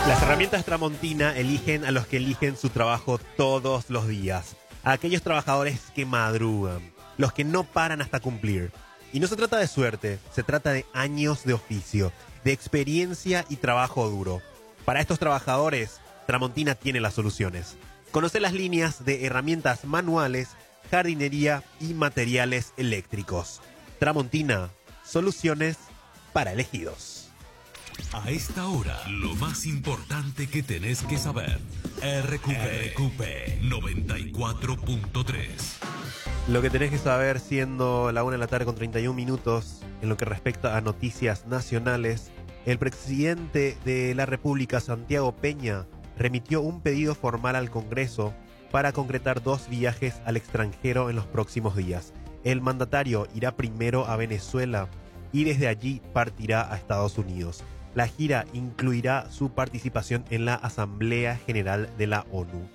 Las herramientas Tramontina eligen a los que eligen su trabajo todos los días. A aquellos trabajadores que madrugan, los que no paran hasta cumplir. Y no se trata de suerte, se trata de años de oficio, de experiencia y trabajo duro. Para estos trabajadores, Tramontina tiene las soluciones. Conoce las líneas de herramientas manuales, jardinería y materiales eléctricos. Tramontina, soluciones para elegidos. A esta hora, lo más importante que tenés que saber. RQP 94.3. Lo que tenés que saber, siendo la 1 de la tarde con 31 minutos, en lo que respecta a noticias nacionales, el presidente de la República, Santiago Peña, remitió un pedido formal al Congreso para concretar 2 viajes al extranjero en los próximos días. El mandatario irá primero a Venezuela y desde allí partirá a Estados Unidos. La gira incluirá su participación en la Asamblea General de la ONU.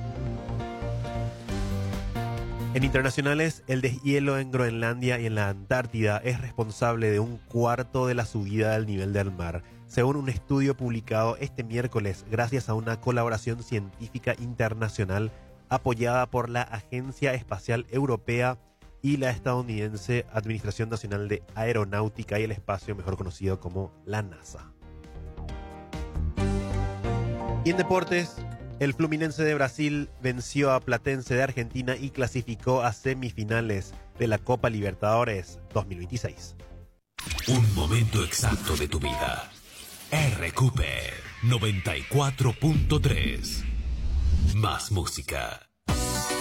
En internacionales, el deshielo en Groenlandia y en la Antártida es responsable de 1/4 de la subida del nivel del mar, según un estudio publicado este miércoles gracias a una colaboración científica internacional apoyada por la Agencia Espacial Europea y la estadounidense Administración Nacional de Aeronáutica y el Espacio, mejor conocido como la NASA. Y en deportes, el Fluminense de Brasil venció a Platense de Argentina y clasificó a semifinales de la Copa Libertadores 2026. Un momento exacto de tu vida. RQP 94.3. Más música.